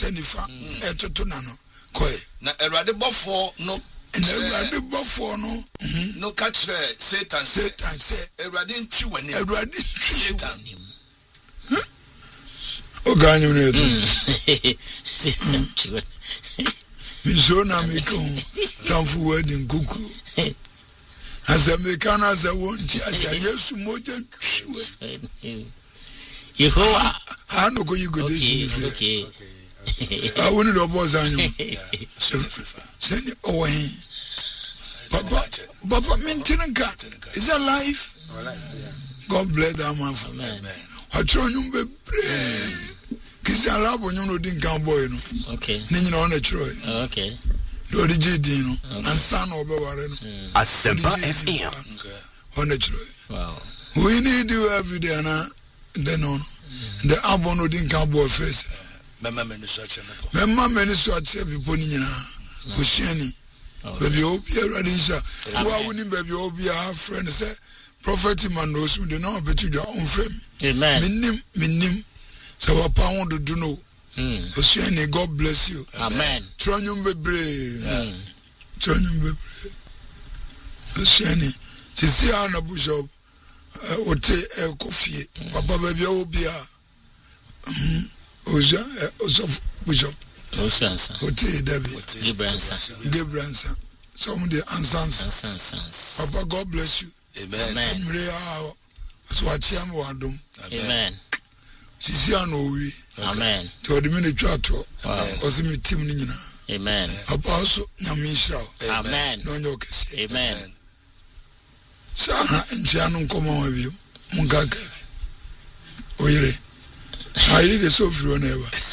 senifa etoto na no koe na Erade bofo no na Erade bofo no no catch Satan say Erade nchi wani Erade Satan o ganyu ne to miso na meko tamfu wedding kuku asa mekana asa wonti asa Yesu moja ntwiwe Yehovah ano ko yigode okay I want to boss on you. Send it away. Papa, maintenance. Is that life? God bless that man for me. I try you be brave. Kiss a lab when you know didn't come boy. Okay. Nino on a Troy. Okay. Do the Dino and son of Bavareno. A simple FM. On the Troy. Wow. We need you every day, and then on the Abono didn't come boy face. Mama many such people nyina osiani baby obi radisha wa woni baby obi a friend say prophet man no so de no betu do on frame amen minim so wa pound do no osiani God bless you amen tronyum bebre osiani sisi ana bishop ote coffee papa baby obi a Oja Bishop Osansa Oti Debbie Gibransa some of the answers Papa God bless you amen so achiam wadom amen sisi anowi amen to the minute chato osimi team ni nyina amen Papa also nyamisha amen no nyokesi amen sana nchianu nkomo wabio mungaka oyire I did a so few never.